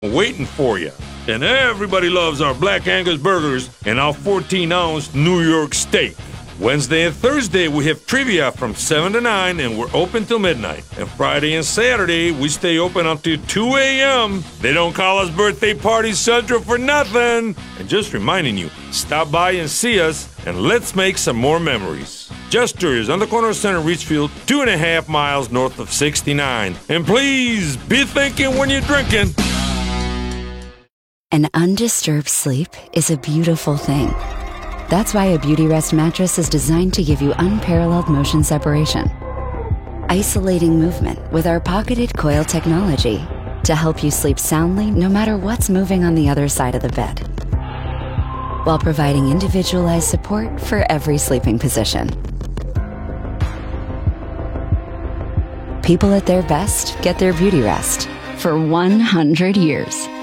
waiting for you. And everybody loves our Black Angus burgers and our 14-ounce New York steak. Wednesday and Thursday, we have trivia from 7 to 9, and we're open till midnight. And Friday and Saturday, we stay open until 2 a.m. They don't call us Birthday Party Central for nothing. And just reminding you, stop by and see us, and let's make some more memories. Jester's on the corner of Center Reachfield, 2.5 miles north of 69. And please, be thinking when you're drinking. An undisturbed sleep is a beautiful thing. That's why a Beautyrest mattress is designed to give you unparalleled motion separation. Isolating movement with our pocketed coil technology to help you sleep soundly no matter what's moving on the other side of the bed, while providing individualized support for every sleeping position. People at their best get their Beautyrest for 100 years.